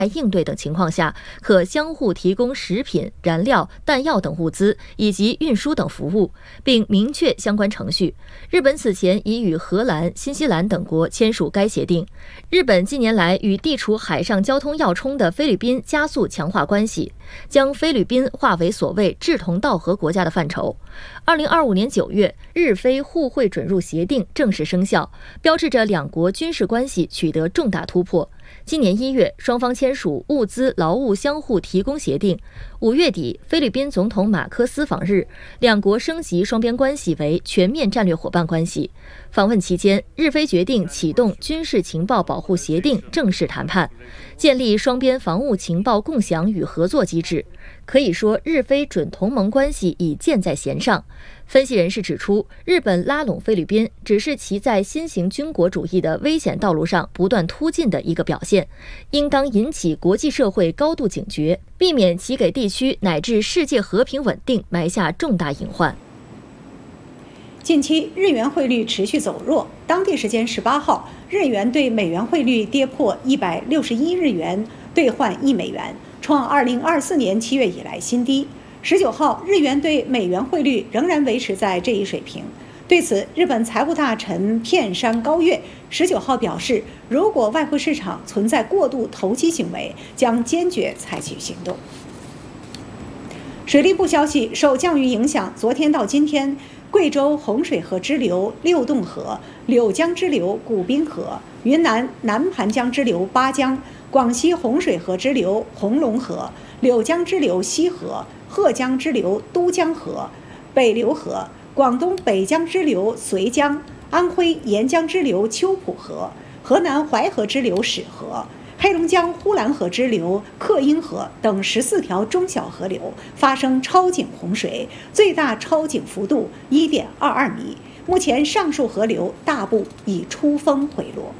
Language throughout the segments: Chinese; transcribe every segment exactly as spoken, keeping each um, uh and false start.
应对等情况下，可相互提供食品、燃料、弹药等物资以及运输等服务，并明确相关程序。日本此前已与荷兰、新西兰等国签署该协定。日本近年来与地处海上交通要冲的菲律宾加速强化关系，将菲律宾划为所谓志同道合国家的范畴。二零二五年九月，日菲互惠准入协定正式生效，标志着两国军事关系取得重大突破。今年一月，双方签署物资劳务相互提供协定。五月底，菲律宾总统马科斯访日，两国升级双边关系为全面战略伙伴关系。访问期间，日菲决定启动军事情报保护协定正式谈判，建立双边防务情报共享与合作机制。可以说，日菲准同盟关系已箭在弦上。分析人士指出，日本拉拢菲律宾只是其在新型军国主义的危险道路上不断突进的一个表现，应当引起国际社会高度警觉，避免其给地区乃至世界和平稳定埋下重大隐患。 近期日元汇率持续走弱，当地时间十八号，日元对美元汇率跌破一百六十一日元兑换一美元，创二零二四年七月以来新低。十九号，日元对美元汇率仍然维持在这一水平。对此，日本财务大臣片山高月十九号表示，如果外汇市场存在过度投机行为，将坚决采取行动。水利部消息，受降雨影响，昨天到今天，贵州洪水河支流六洞河、柳江支流古滨河、云南南盘江支流巴江、广西洪水河支流红龙河、柳江支流西河、鹤江支流都江河、北流河、广东北江支流绥江、安徽沿江支流秋浦河、河南淮河支流始河、黑龙江呼兰河支流克英河等十四条中小河流发生超警洪水，最大超警幅度 一点二二米。目前上述河流大部已出峰回落。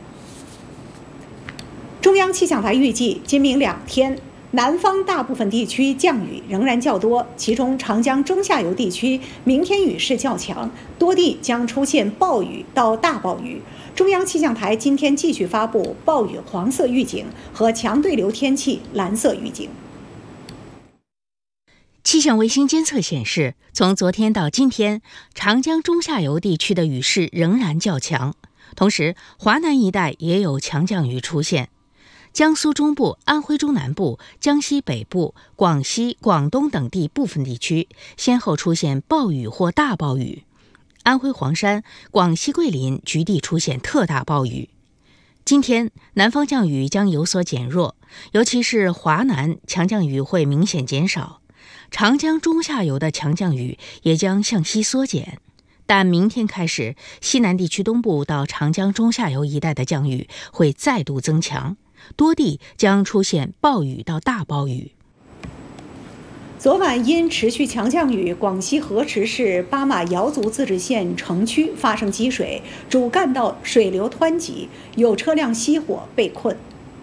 中央气象台预计，今明两天，南方大部分地区降雨仍然较多，其中长江中下游地区明天雨势较强，多地将出现暴雨到大暴雨。中央气象台今天继续发布暴雨黄色预警和强对流天气蓝色预警。 气象卫星监测显示，从昨天到今天，长江中下游地区的雨势仍然较强，同时华南一带也有强降雨出现。江苏中部、安徽中南部、江西北部、广西、广东等地部分地区先后出现暴雨或大暴雨。安徽黄山、广西桂林局地出现特大暴雨。今天南方降雨将有所减弱，尤其是华南强降雨会明显减少，长江中下游的强降雨也将向西缩减。但明天开始，西南地区东部到长江中下游一带的降雨会再度增强，多地将出现暴雨到大暴雨。 昨晚因持续强降雨，广西河池市巴马瑶族自治县城区发生积水，主干道水流湍急，有车辆熄火被困。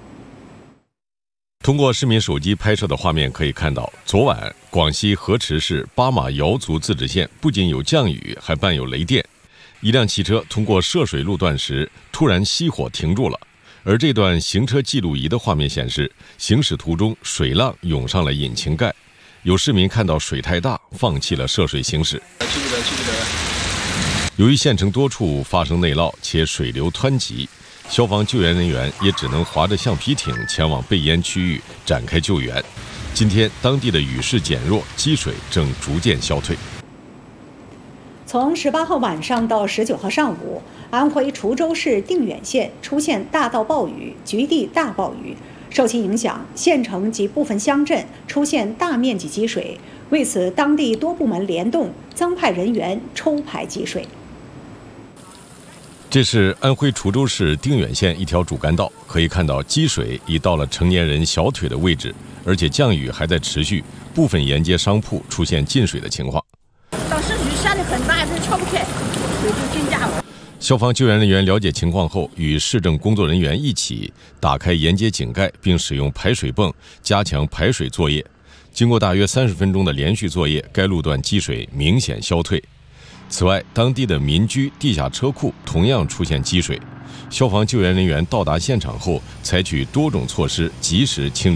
通过市民手机拍摄的画面可以看到，昨晚广西河池市巴马瑶族自治县不仅有降雨，还伴有雷电。一辆汽车通过涉水路段时突然熄火停住了，而这段行车记录仪的画面显示，行驶途中水浪涌上了引擎盖。有市民看到水太大，放弃了涉水行驶。由于县城多处发生内涝且水流湍急，消防救援人员也只能划着橡皮艇前往备淹区域展开救援。今天当地的雨势减弱，积水正逐渐消退。 从十八号晚上到十九号上午，安徽滁州市定远县出现大到暴雨，局地大暴雨。受其影响，县城及部分乡镇出现大面积积水，为此当地多部门联动增派人员抽排积水。 这是安徽滁州市定远县一条主干道，可以看到积水已到了成年人小腿的位置，而且降雨还在持续，部分沿街商铺出现进水的情况。 当时雨下得很大，这撬不开，水就进家了。 消防救援人员了解情况后，与市政工作人员一起打开沿街井盖，并使用排水泵加强排水作业。经过大约三十分钟的连续作业，该路段积水明显消退。此外，当地的民居、地下车库同样出现积水。消防救援人员到达现场后，采取多种措施，及时清理。